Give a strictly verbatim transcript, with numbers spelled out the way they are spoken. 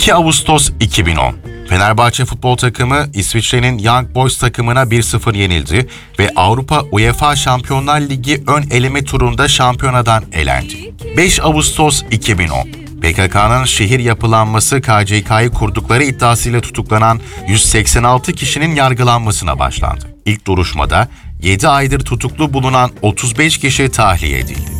iki Ağustos iki bin on. Fenerbahçe futbol takımı İsviçre'nin Young Boys takımına bir sıfır yenildi ve Avrupa UEFA Şampiyonlar Ligi ön eleme turunda şampiyonadan elendi. beş Ağustos iki bin on. P K K'nın şehir yapılanması K C K'yı kurdukları iddiasıyla tutuklanan yüz seksen altı kişinin yargılanmasına başlandı. İlk duruşmada yedi aydır tutuklu bulunan otuz beş kişi tahliye edildi.